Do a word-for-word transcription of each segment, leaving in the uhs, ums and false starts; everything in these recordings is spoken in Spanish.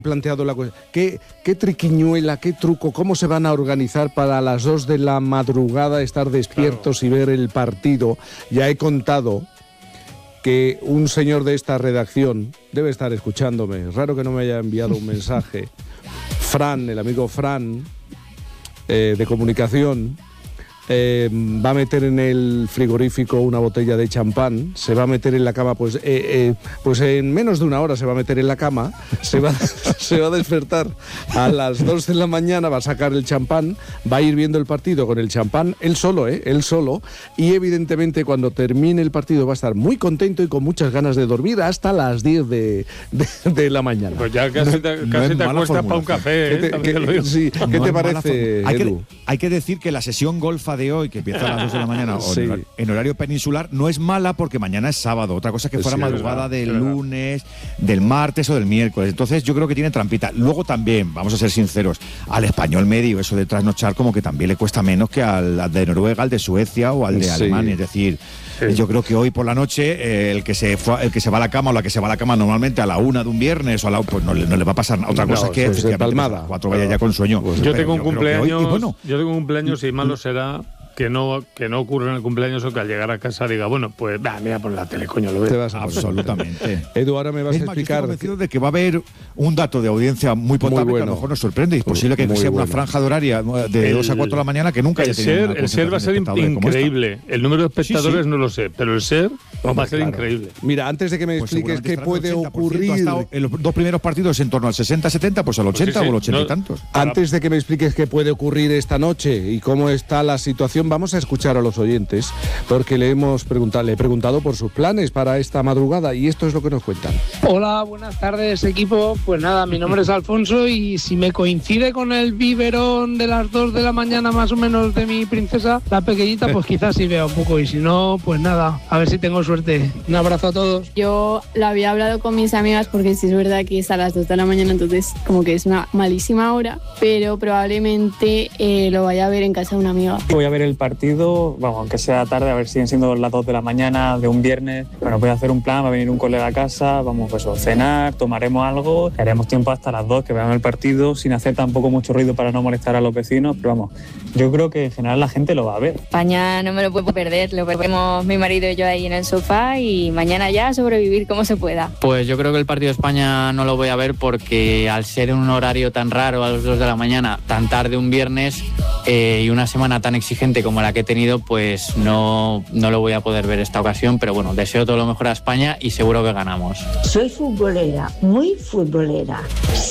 planteado la cuestión. ¿Qué, qué triquiñuela, qué truco, cómo se van a organizar para a las dos de la madrugada estar despiertos claro. y ver el partido? Ya he contado que un señor de esta redacción debe estar escuchándome, raro que no me haya enviado un mensaje. Fran, el amigo Fran, eh, de comunicación, eh, va a meter en el frigorífico una botella de champán, se va a meter en la cama, pues, eh, eh, pues en menos de una hora se va a meter en la cama, se va, se va a despertar a las dos de la mañana, va a sacar el champán, va a ir viendo el partido con el champán, él solo, ¿eh? Él solo, y evidentemente cuando termine el partido va a estar muy contento y con muchas ganas de dormir hasta las diez de, de, de la mañana. Pues ya casi te, no, casi no te acuestas para un café, ¿eh? ¿Qué te, ¿Qué, te, sí, ¿qué no te parece, hay Edu? Que, hay que decir que la sesión golfa de hoy, que empieza a las dos de la mañana sí. en, en horario peninsular, no es mala porque mañana es sábado. Otra cosa es que fuera sí, madrugada del sí, lunes, del martes o del miércoles. Entonces yo creo que tiene trampita. Luego también, vamos a ser sinceros, al español medio, eso de trasnochar como que también le cuesta menos que al, al de Noruega, al de Suecia o al de sí. Alemania. Es decir, sí. yo creo que hoy por la noche eh, el que se fue, el que se va a la cama o la que se va a la cama normalmente a la una de un viernes o a la, pues no, no le va a pasar nada. Otra cosa no, es que pues palmada. Pues, cuatro vaya ya con sueño. Pues yo, tengo un cumpleaños, hoy, bueno, yo tengo un cumpleaños y malo será que no que no ocurra en el cumpleaños o que al llegar a casa diga, bueno, pues ah, mira por la tele, coño, lo ves. Te vas a absolutamente. Edu, ahora me vas es a más, explicar. Yo estoy convencido de que va a haber un dato de audiencia muy potable muy bueno. que a lo mejor nos sorprende. Es posible que muy sea bueno. una franja de horaria de el, dos a cuatro de la mañana que nunca haya tenido una El ser va a ser increíble. El número de espectadores sí, sí. no lo sé, pero el ser Hombre, va a ser claro. increíble. Mira, antes de que me pues expliques qué puede ocurrir. En los dos primeros partidos en torno al sesenta setenta, pues al ochenta pues sí, sí. o al ochenta no, y tantos. Antes de que me expliques qué puede ocurrir esta noche y cómo está la situación, vamos a escuchar a los oyentes, porque le hemos preguntado, le he preguntado por sus planes para esta madrugada y esto es lo que nos cuentan. Hola, buenas tardes, equipo. Pues nada, mi nombre es Alfonso y si me coincide con el biberón de las dos de la mañana más o menos de mi princesa, la pequeñita, pues quizás sí vea un poco y si no, pues nada, a ver si tengo suerte. Un abrazo a todos. Yo lo había hablado con mis amigas porque sí es verdad que es a las dos de la mañana, entonces como que es una malísima hora, pero probablemente eh, lo vaya a ver en casa de una amiga. Voy a ver el partido, vamos, aunque sea tarde, a ver si siguen siendo las dos de la mañana de un viernes. Bueno, voy a hacer un plan, va a venir un colega a casa, vamos pues a cenar, tomaremos algo, haremos tiempo hasta las dos que veamos el partido sin hacer tampoco mucho ruido para no molestar a los vecinos, pero vamos, yo creo que en general la gente lo va a ver. España no me lo puedo perder, lo vemos mi marido y yo ahí en el sofá y mañana ya sobrevivir como se pueda. Pues yo creo que el partido de España no lo voy a ver porque al ser en un horario tan raro a las dos de la mañana, tan tarde un viernes eh, y una semana tan exigente como la que he tenido, pues no, no lo voy a poder ver esta ocasión, pero bueno, deseo todo lo mejor a España y seguro que ganamos. Soy futbolera, muy futbolera.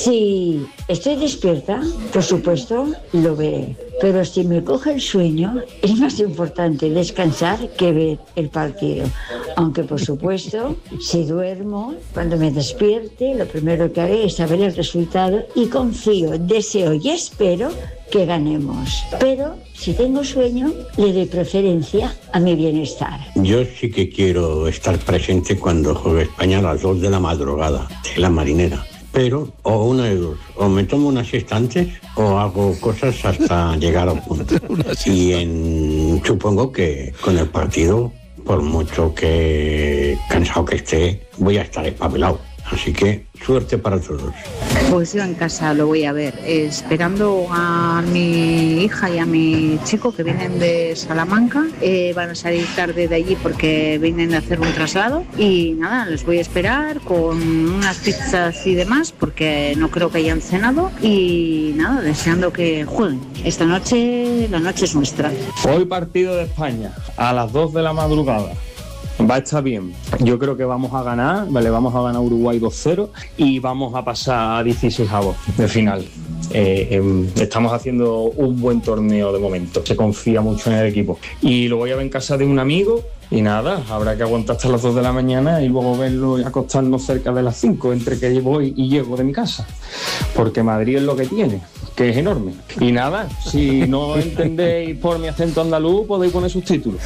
Si estoy despierta, por supuesto, lo veré. Pero si me coge el sueño, es más importante descansar que ver el partido. Aunque, por supuesto, si duermo, cuando me despierte, lo primero que haré es saber el resultado y confío, deseo y espero que ganemos. Pero si tengo sueño, le doy preferencia a mi bienestar. Yo sí que quiero estar presente cuando juegue España a las dos de la madrugada, de la marinera. Pero, o una de dos, o me tomo una siesta antes o hago cosas hasta llegar a un punto. Y en, supongo que con el partido, por mucho que cansado que esté, voy a estar espabilado. Así que suerte para todos. Pues yo en casa lo voy a ver, eh, esperando a mi hija y a mi chico que vienen de Salamanca. Eh, van a salir tarde de allí porque vienen a hacer un traslado. Y nada, les voy a esperar con unas pizzas y demás porque no creo que hayan cenado. Y nada, deseando que jueguen. Esta noche, la noche es nuestra. Hoy partido de España a las dos de la madrugada. Va a estar bien. Yo creo que vamos a ganar, vale, vamos a ganar a Uruguay dos cero y vamos a pasar a dieciséis avos de final. Eh, eh, estamos haciendo un buen torneo de momento. Se confía mucho en el equipo. Y lo voy a ver en casa de un amigo y nada, habrá que aguantar hasta las dos de la mañana y luego verlo y acostarnos cerca de las cinco entre que voy y llego de mi casa. Porque Madrid es lo que tiene. que es enorme. Y nada, si no entendéis por mi acento andaluz, podéis poner subtítulos.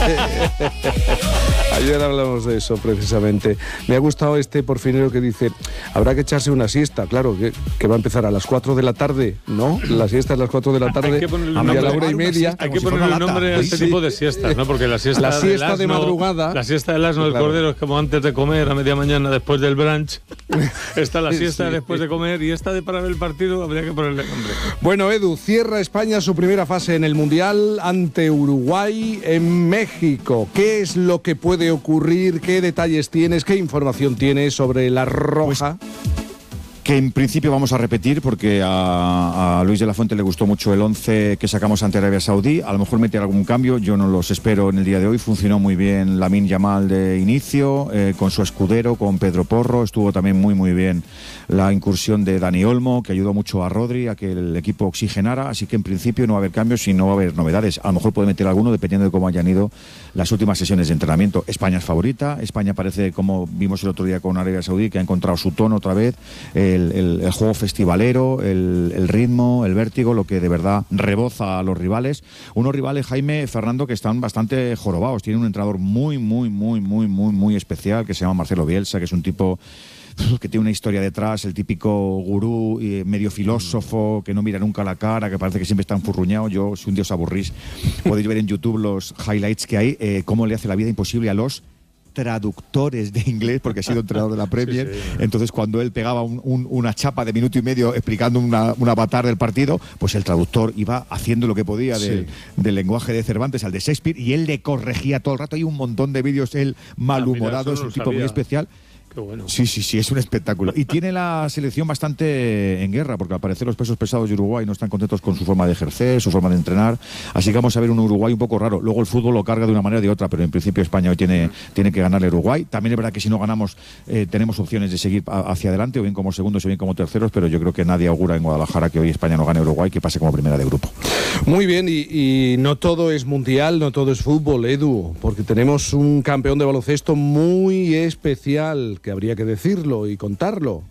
Ayer hablamos de eso precisamente. Me ha gustado este porfinero que dice, habrá que echarse una siesta, claro, que, que va a empezar a las cuatro de la tarde, ¿no? La siesta es a las cuatro de la tarde, hay que ponerle a un nombre, la hora y media. Hay que ponerle un nombre a este sí. tipo de siestas, ¿no? Porque la siesta, la siesta del asno, de madrugada. La siesta del asno del claro. cordero es como antes de comer, a media mañana, después del brunch. Está la siesta Sí. después de comer y esta de para ver el partido habría que ponerle nombre. Bueno, Edu, cierra España su primera fase en el Mundial ante Uruguay en México. ¿Qué es lo que puede ocurrir? ¿Qué detalles tienes? ¿Qué información tienes sobre la roja? Pues, que en principio vamos a repetir porque a, a Luis de la Fuente le gustó mucho el once que sacamos ante Arabia Saudí. A lo mejor meter algún cambio, yo no los espero en el día de hoy. Funcionó muy bien Lamine Yamal de inicio, eh, con su escudero, con Pedro Porro. Estuvo también muy muy bien la incursión de Dani Olmo, que ayudó mucho a Rodri a que el equipo oxigenara. Así que en principio no va a haber cambios y no va a haber novedades. A lo mejor puede meter alguno dependiendo de cómo hayan ido las últimas sesiones de entrenamiento. España es favorita. España parece, como vimos el otro día con Arabia Saudí, que ha encontrado su tono otra vez. El, el, el juego festivalero, el, el ritmo, el vértigo, lo que de verdad reboza a los rivales. Unos rivales, Jaime, Fernando, que están bastante jorobados. Tienen un entrenador muy, muy, muy, muy, muy, muy especial que se llama Marcelo Bielsa, que es un tipo que tiene una historia detrás, el típico gurú, eh, medio filósofo, que no mira nunca la cara, que parece que siempre está enfurruñado. Yo, si un día os aburrís, podéis ver en YouTube los highlights que hay, eh, cómo le hace la vida imposible a los traductores de inglés, porque ha sido entrenador de la Premier. Sí, sí. Entonces, cuando él pegaba un, un, una chapa de minuto y medio explicando una, un avatar del partido, pues el traductor iba haciendo lo que podía sí. del, del lenguaje de Cervantes al de Shakespeare, y él le corregía todo el rato. Hay un montón de vídeos, él malhumorado, ah, mira, es un tipo sabía. muy especial. Qué bueno. Sí, sí, sí, es un espectáculo. Y tiene la selección bastante en guerra, porque al parecer los pesos pesados de Uruguay no están contentos con su forma de ejercer, su forma de entrenar. Así que vamos a ver un Uruguay un poco raro. Luego el fútbol lo carga de una manera o de otra, pero en principio España hoy tiene, mm. tiene que ganarle a Uruguay. También es verdad que si no ganamos eh, tenemos opciones de seguir a, hacia adelante, o bien como segundos o bien como terceros, pero yo creo que nadie augura en Guadalajara que hoy España no gane a Uruguay, que pase como primera de grupo. Muy bien, y, y no todo es mundial, no todo es fútbol, Edu, porque tenemos un campeón de baloncesto muy especial, que habría que decir y contarlo.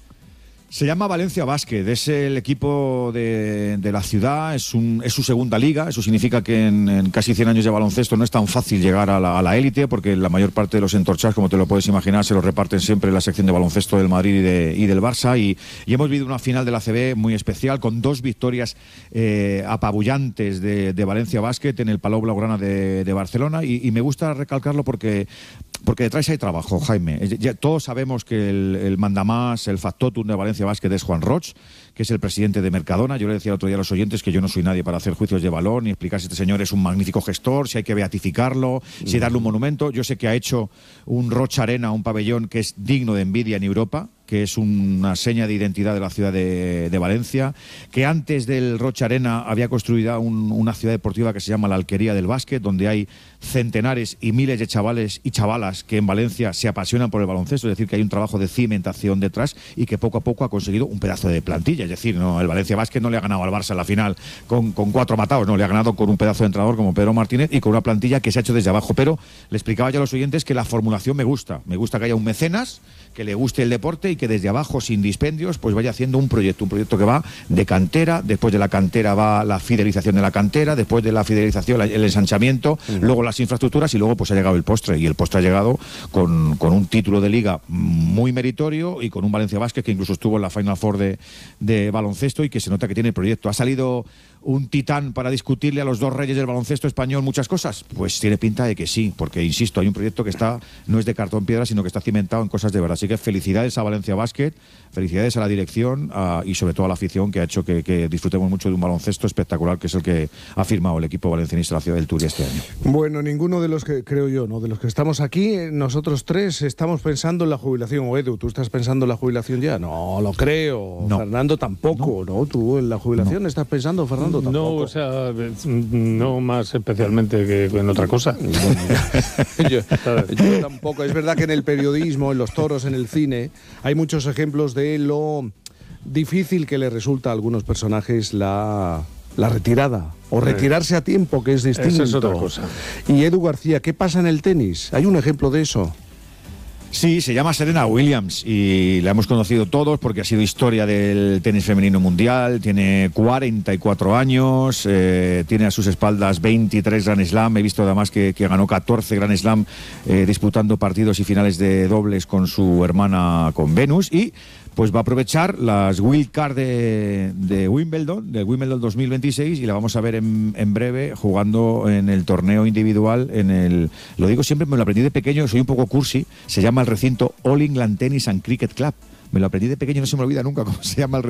Se llama Valencia Basket, es el equipo de, de la ciudad, es, un, es su segunda liga. Eso significa que en, en casi cien años de baloncesto no es tan fácil llegar a la, a la élite, porque la mayor parte de los entorchados, como te lo puedes imaginar, se los reparten siempre en la sección de baloncesto del Madrid y, de, y del Barça, y, y hemos vivido una final de la A C B muy especial, con dos victorias eh, apabullantes de, de Valencia Basket en el Palau Blaugrana de, de Barcelona, y, y me gusta recalcarlo porque Porque detrás hay trabajo, Jaime. Ya todos sabemos que el, el mandamás, el factotum de Valencia Basket es Juan Roig, que es el presidente de Mercadona. Yo le decía el otro día a los oyentes que yo no soy nadie para hacer juicios de valor ni explicar si este señor es un magnífico gestor, si hay que beatificarlo, si darle un monumento. Yo sé que ha hecho un Roig Arena, un pabellón que es digno de envidia en Europa, que es una seña de identidad de la ciudad de, de Valencia, que antes del Roig Arena había construido un, una ciudad deportiva que se llama la Alquería del Básquet, donde hay centenares y miles de chavales y chavalas que en Valencia se apasionan por el baloncesto. Es decir, que hay un trabajo de cimentación detrás y que poco a poco ha conseguido un pedazo de plantilla. Es decir, no, el Valencia Basket no le ha ganado al Barça en la final con, con cuatro matados, no, le ha ganado con un pedazo de entrenador como Pedro Martínez y con una plantilla que se ha hecho desde abajo. Pero le explicaba ya a los oyentes que la formulación me gusta. Me gusta que haya un mecenas, que le guste el deporte y que desde abajo, sin dispendios, pues vaya haciendo un proyecto, un proyecto que va de cantera. Después de la cantera va la fidelización de la cantera, después de la fidelización el ensanchamiento, uh-huh. luego las infraestructuras, y luego pues ha llegado el postre, y el postre ha llegado con, con un título de liga muy meritorio y con un Valencia Basket que incluso estuvo en la Final Four de, de baloncesto, y que se nota que tiene proyecto. Ha salido un titán para discutirle a los dos reyes del baloncesto español muchas cosas. Pues tiene pinta de que sí, porque insisto, hay un proyecto que está, no es de cartón piedra, sino que está cimentado en cosas de verdad. Así que felicidades a Valencia Basket, felicidades a la dirección a, y sobre todo a la afición, que ha hecho que, que disfrutemos mucho de un baloncesto espectacular, que es el que ha firmado el equipo valencianista de la ciudad del Turia este año. Bueno, ninguno de los que, creo yo, no de los que estamos aquí, nosotros tres estamos pensando en la jubilación. O Edu, ¿tú estás pensando en la jubilación ya? No, lo creo. No. Fernando tampoco, ¿no? ¿no? ¿Tú en la jubilación no. estás pensando, Fernando? Tampoco. No, o sea, no más especialmente que en otra cosa. yo, yo tampoco. Es verdad que en el periodismo, en los toros, en el cine, hay muchos ejemplos de lo difícil que le resulta a algunos personajes la, la retirada. O retirarse a tiempo, que es distinto. Esa es otra cosa. Y Edu García, ¿qué pasa en el tenis? ¿Hay un ejemplo de eso? Sí, se llama Serena Williams y la hemos conocido todos porque ha sido historia del tenis femenino mundial. Tiene cuarenta y cuatro años, eh, tiene a sus espaldas veintitrés Grand Slam. He visto además que, que ganó catorce Grand Slam eh, disputando partidos y finales de dobles con su hermana, con Venus, y pues va a aprovechar las Wild Card de, de Wimbledon, del Wimbledon dos mil veintiséis, y la vamos a ver en, en breve jugando en el torneo individual, en el, lo digo siempre, me lo aprendí de pequeño, soy un poco cursi, se llama el recinto All England Tennis and Cricket Club. Me lo aprendí de pequeño, no se me olvida nunca cómo se llama el